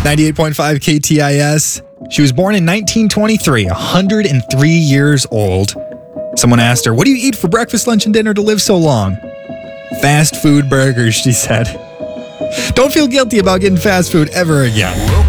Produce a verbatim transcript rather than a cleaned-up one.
ninety-eight point five K T I S. She was born in nineteen twenty-three, one hundred three years old. Someone asked her, "What do you eat for breakfast, lunch, and dinner to live so long?" "Fast food burgers," she said. Don't feel guilty about getting fast food ever again.